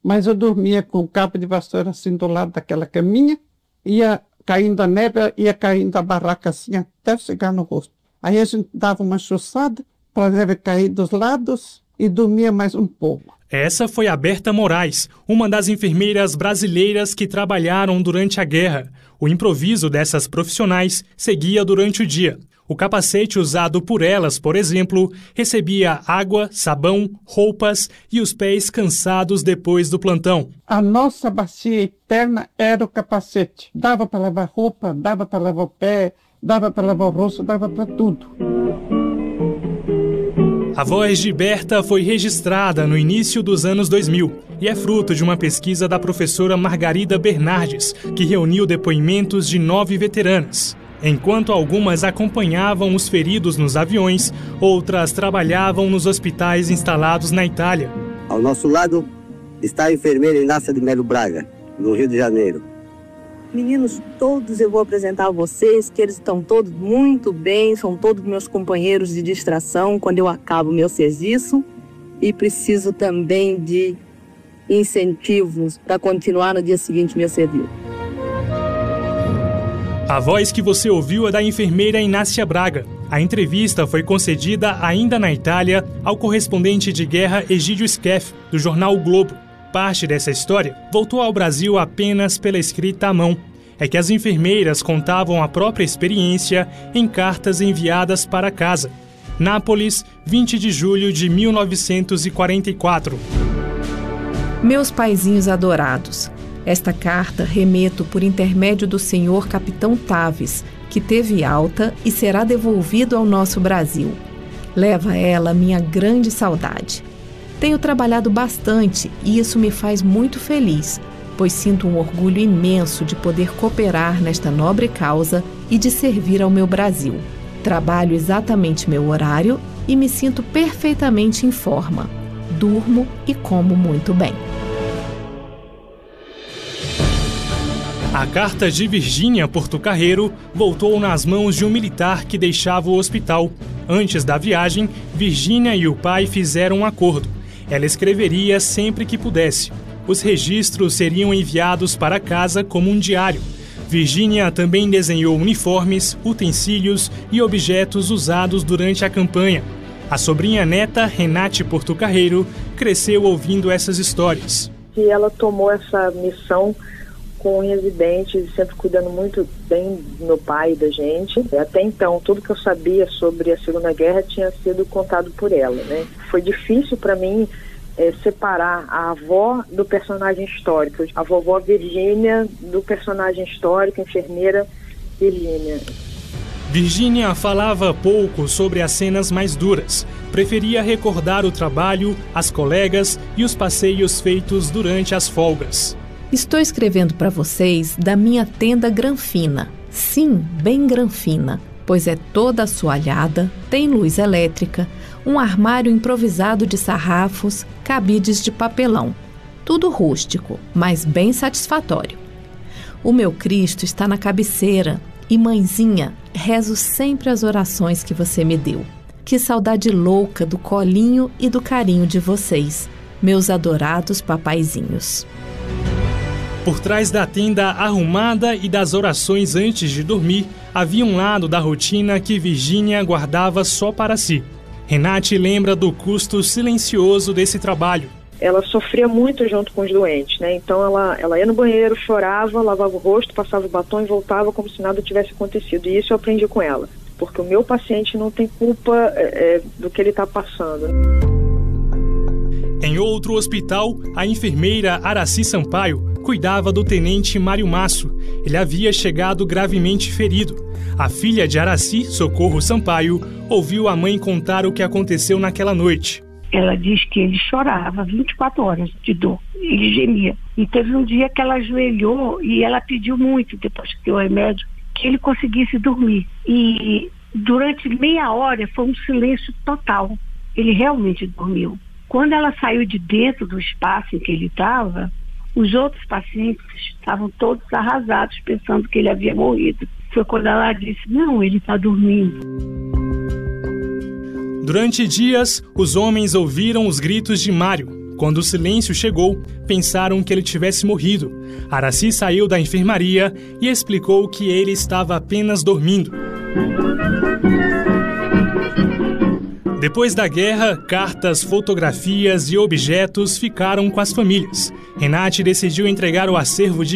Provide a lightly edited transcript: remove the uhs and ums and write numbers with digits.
mas eu dormia com o cabo de vassoura assim do lado daquela caminha, ia caindo a neve, ia caindo a barraca assim até chegar no rosto. Aí a gente dava uma chuçada para a neve cair dos lados e dormia mais um pouco. Essa foi a Berta Moraes, uma das enfermeiras brasileiras que trabalharam durante a guerra. O improviso dessas profissionais seguia durante o dia. O capacete usado por elas, por exemplo, recebia água, sabão, roupas e os pés cansados depois do plantão. A nossa bacia eterna era o capacete. Dava para lavar roupa, dava para lavar o pé, dava para lavar o rosto, dava para tudo. A voz de Berta foi registrada no início dos anos 2000 e é fruto de uma pesquisa da professora Margarida Bernardes, que reuniu depoimentos de 9 veteranas. Enquanto algumas acompanhavam os feridos nos aviões, outras trabalhavam nos hospitais instalados na Itália. Ao nosso lado está a enfermeira Inácia de Melo Braga, no Rio de Janeiro. Meninos, todos eu vou apresentar a vocês, que eles estão todos muito bem, são todos meus companheiros de distração quando eu acabo meu serviço e preciso também de incentivos para continuar no dia seguinte meu serviço. A voz que você ouviu é da enfermeira Inácia Braga. A entrevista foi concedida ainda na Itália ao correspondente de guerra Egídio Skeff, do jornal O Globo. Parte dessa história voltou ao Brasil apenas pela escrita à mão. É que as enfermeiras contavam a própria experiência em cartas enviadas para casa. Nápoles, 20 de julho de 1944. Meus paizinhos adorados, esta carta remeto por intermédio do senhor Capitão Taves, que teve alta e será devolvido ao nosso Brasil. Leva ela minha grande saudade. Tenho trabalhado bastante e isso me faz muito feliz, pois sinto um orgulho imenso de poder cooperar nesta nobre causa e de servir ao meu Brasil. Trabalho exatamente meu horário e me sinto perfeitamente em forma. Durmo e como muito bem. A carta de Virgínia Portocarrero voltou nas mãos de um militar que deixava o hospital. Antes da viagem, Virgínia e o pai fizeram um acordo. Ela escreveria sempre que pudesse. Os registros seriam enviados para casa como um diário. Virgínia também desenhou uniformes, utensílios e objetos usados durante a campanha. A sobrinha neta, Renate Portocarrero, cresceu ouvindo essas histórias. E ela tomou essa missão com residentes, sempre cuidando muito bem do meu pai e da gente. Até então, tudo que eu sabia sobre a Segunda Guerra tinha sido contado por ela, né? Foi difícil para mim separar a avó do personagem histórico, a vovó Virgínia do personagem histórico, a enfermeira Virgínia. Virgínia falava pouco sobre as cenas mais duras. Preferia recordar o trabalho, as colegas e os passeios feitos durante as folgas. Estou escrevendo para vocês da minha tenda granfina. Sim, bem granfina, pois é toda assoalhada, tem luz elétrica, um armário improvisado de sarrafos, cabides de papelão. Tudo rústico, mas bem satisfatório. O meu Cristo está na cabeceira e, mãezinha, rezo sempre as orações que você me deu. Que saudade louca do colinho e do carinho de vocês, meus adorados papaizinhos. Por trás da tenda arrumada e das orações antes de dormir, havia um lado da rotina que Virgínia guardava só para si. Renate lembra do custo silencioso desse trabalho. Ela sofria muito junto com os doentes, né? Então ela ia no banheiro, chorava, lavava o rosto, passava o batom e voltava como se nada tivesse acontecido. E isso eu aprendi com ela, porque o meu paciente não tem culpa do que ele está passando. Em outro hospital, a enfermeira Araci Sampaio cuidava do tenente Mário Masso. Ele havia chegado gravemente ferido. A filha de Araci, Socorro Sampaio, ouviu a mãe contar o que aconteceu naquela noite. Ela diz que ele chorava 24 horas de dor, ele gemia. E teve um dia que ela ajoelhou e ela pediu muito, depois que deu o remédio, que ele conseguisse dormir. E durante meia hora foi um silêncio total. Ele realmente dormiu. Quando ela saiu de dentro do espaço em que ele estava, os outros pacientes estavam todos arrasados, pensando que ele havia morrido. Foi quando ela disse, não, ele está dormindo. Durante dias, os homens ouviram os gritos de Mário. Quando o silêncio chegou, pensaram que ele tivesse morrido. Aracy saiu da enfermaria e explicou que ele estava apenas dormindo. Depois da guerra, cartas, fotografias e objetos ficaram com as famílias. Renate decidiu entregar o acervo de